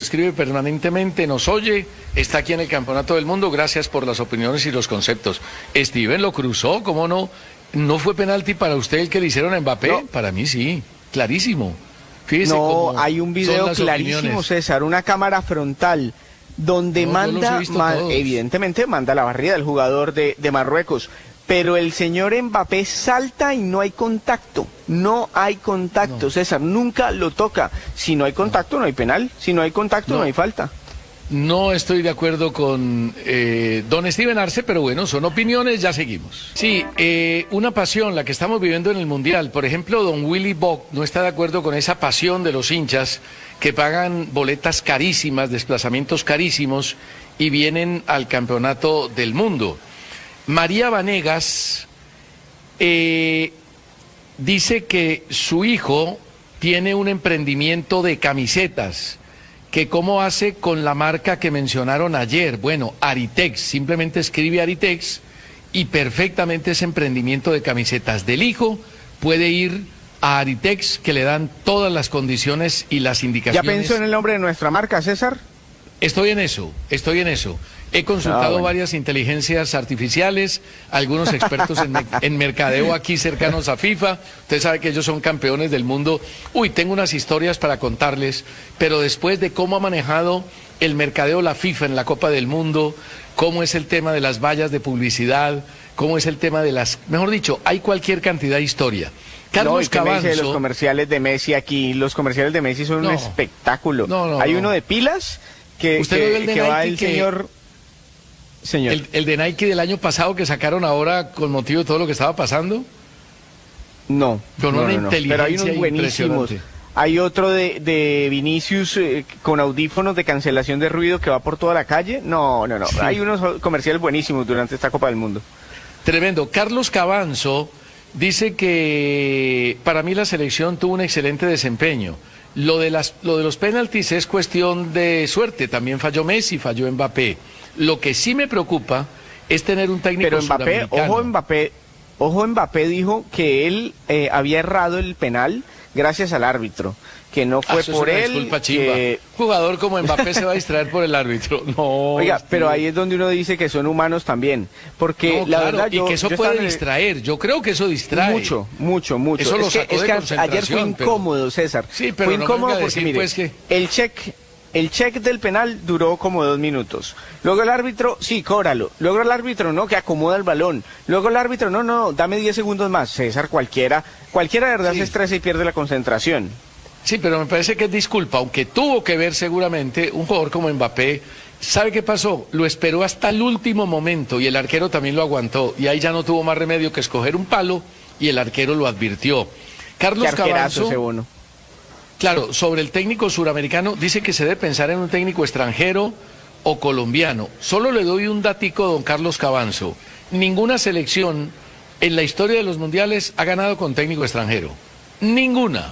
escribe permanentemente, nos oye, está aquí en el Campeonato del Mundo, gracias por las opiniones y los conceptos. Steven lo cruzó, ¿cómo no? ¿No fue penalti para usted el que le hicieron a Mbappé? No. Para mí sí, clarísimo. Fíjese No, cómo hay un video son las clarísimo, opiniones. César, una cámara frontal donde No, yo los he visto todos. evidentemente manda la barrida el jugador de Marruecos, pero el señor Mbappé salta y no hay contacto, no hay contacto, No. César, nunca lo toca. Si no hay contacto, no hay penal, si no hay contacto, no hay falta. No estoy de acuerdo con don Steven Arce, pero bueno, son opiniones, ya seguimos. Sí, una pasión, la que estamos viviendo en el Mundial. Por ejemplo, don Willy Bock no está de acuerdo con esa pasión de los hinchas que pagan boletas carísimas, desplazamientos carísimos y vienen al Campeonato del Mundo. María Vanegas dice que su hijo tiene un emprendimiento de camisetas, que cómo hace con la marca que mencionaron ayer. Bueno, Aritex, simplemente escribe Aritex y perfectamente ese emprendimiento de camisetas del hijo puede ir a Aritex, que le dan todas las condiciones y las ¿Ya indicaciones. pensó en el nombre de nuestra marca, César? Estoy en eso, estoy en eso. He consultado bueno. varias inteligencias artificiales, algunos expertos en mercadeo aquí cercanos a FIFA. Usted sabe que ellos son campeones del mundo. Uy, tengo unas historias para contarles, pero después de cómo ha manejado el mercadeo la FIFA en la Copa del Mundo, cómo es el tema de las vallas de publicidad, cómo es el tema de las... Mejor dicho, hay cualquier cantidad de historia. No, ¿y Carlos qué me dice de los Cabanzo... comerciales de Messi aquí? Los comerciales de Messi son No. un espectáculo. No, Hay no. uno de pilas que, ¿Usted no vio el de que va Nike el que- señor... Señor. El de Nike del año pasado que sacaron ahora con motivo de todo lo que estaba pasando. No, Con no, una no, no. Pero hay unos inteligencia buenísimos. impresionante. Hay otro de Vinicius con audífonos de cancelación de ruido que va por toda la calle. No, no, no. Sí. Hay unos comerciales buenísimos durante esta Copa del Mundo. Tremendo. Carlos Cabanzo dice que para mí la selección tuvo un excelente desempeño. Lo de los penaltis es cuestión de suerte. También falló Messi, falló Mbappé. Lo que sí me preocupa es tener un técnico Pero Mbappé, suramericano. ojo Mbappé dijo que él había errado el penal gracias al árbitro, que no fue Eso es por una él. disculpa chimba. que- Jugador como Mbappé se va a distraer por el árbitro. No. Oiga, pero Steve. ahí es donde uno dice que son humanos también, porque No, la claro, verdad y que eso yo puede estaba en el- distraer. Yo creo que eso distrae. Mucho, mucho, mucho. Eso lo es que, sacó es de que ayer fue concentración, pero- incómodo, César. Sí, pero fue no incómodo venga a porque decir, mire, pues, que- el check del penal duró como 2 minutos. Luego el árbitro, sí, cóbralo. Luego el árbitro, no, que acomoda el balón. Luego el árbitro, no, dame 10 segundos más. César, cualquiera de verdad Sí. se estresa y pierde la concentración. Sí, pero me parece que es disculpa, aunque tuvo que ver seguramente un jugador como Mbappé. ¿Sabe qué pasó? Lo esperó hasta el último momento y el arquero también lo aguantó. Y ahí ya no tuvo más remedio que escoger un palo y el arquero lo advirtió. Carlos Qué arquerazo Cabanzo, ese bono. claro, sobre el técnico suramericano, dice que se debe pensar en un técnico extranjero o colombiano. Solo le doy un datico a don Carlos Cabanzo. Ninguna selección en la historia de los mundiales ha ganado con técnico extranjero. Ninguna.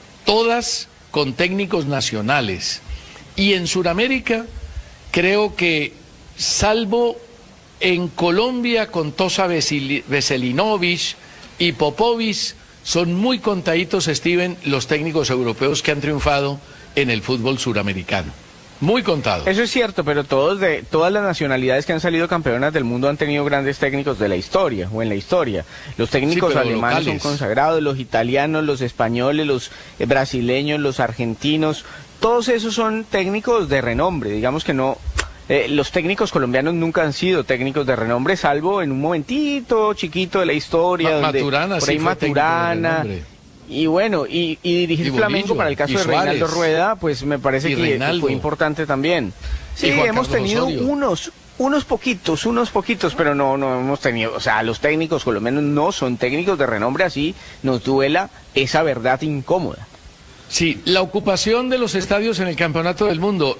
Todas con técnicos nacionales. Y en Sudamérica, creo que, salvo en Colombia con Tosa Veselinovic y Popovic, son muy contaditos, Steven, los técnicos europeos que han triunfado en el fútbol suramericano. Muy contados. Eso es cierto, pero todas las nacionalidades que han salido campeonas del mundo han tenido grandes técnicos de la historia o en la historia. Los técnicos pero alemanes locales. son consagrados, los italianos, los españoles, los brasileños, los argentinos, todos esos son técnicos de renombre. Digamos que no, los técnicos colombianos nunca han sido técnicos de renombre, salvo en un momentito chiquito de la historia, donde Maturana, por ahí sí fue técnico de Maturana. renombre. Y bueno, y dirigir Y Flamengo Bolillo, para el caso y de Reinaldo Suárez. Rueda, pues me parece Y que Reinaldo. fue importante también. Sí, Y Juan hemos Carlos tenido Osorio. unos poquitos, pero no hemos tenido, o sea, los técnicos colombianos no son técnicos de renombre, así nos duela esa verdad incómoda. Sí, la ocupación de los estadios en el Campeonato del Mundo,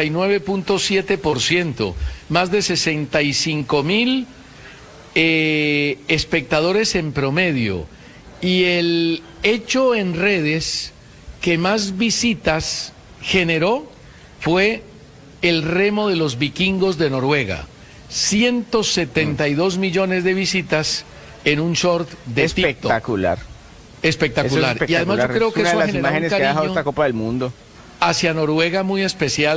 99.7%, más de 65.000 espectadores en promedio. Y el hecho en redes que más visitas generó fue el remo de los vikingos de Noruega. 172 millones de visitas en un short de TikTok. Espectacular. Espectacular. Eso es Y además yo creo es que una eso de ha las generado un imágenes que ha dejado cariño esta Copa del Mundo. hacia Noruega muy especial.